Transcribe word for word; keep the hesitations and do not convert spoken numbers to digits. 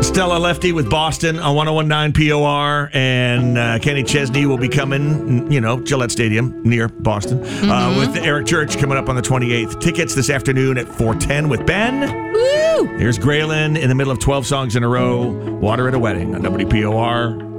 Stella Lefty with Boston on one oh one point nine P O R, and uh, Kenny Chesney will be coming, you know, Gillette Stadium near Boston, mm-hmm. uh, with Eric Church coming up on the twenty-eighth. Tickets this afternoon at four ten with Ben. Woo! Here's Graylin in the middle of twelve songs in a row. Water at a Wedding on W P O R.